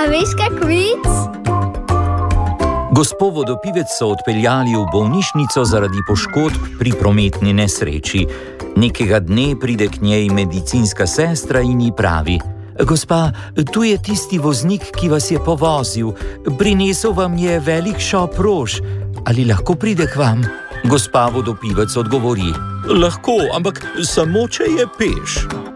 veš kak vic? Gospo vodopivec so odpeljali v bolnišnico zaradi poškodb pri prometni nesreči. Nekega dne pride k njej medicinska sestra in ji pravi: Gospa, tu je tisti voznik, ki vas je povozil. Prinesel vam je velik šop rož. Ali lahko pride k vam? Gospa vodopivec odgovori: Lahko, ampak samo če je peš.